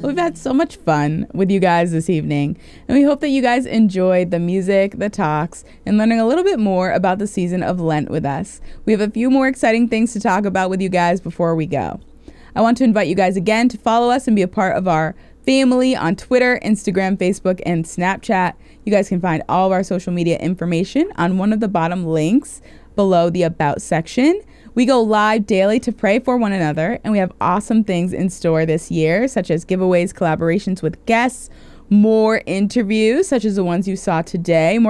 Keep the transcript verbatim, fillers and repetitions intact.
We've had so much fun with you guys this evening, and we hope that you guys enjoyed the music, the talks, and learning a little bit more about the season of Lent with us. We have a few more exciting things to talk about with you guys before we go. I want to invite you guys again to follow us and be a part of our family on Twitter, Instagram, Facebook, and Snapchat. You guys can find all of our social media information on one of the bottom links below the About section. We go live daily to pray for one another, and we have awesome things in store this year, such as giveaways, collaborations with guests, more interviews, such as the ones you saw today, more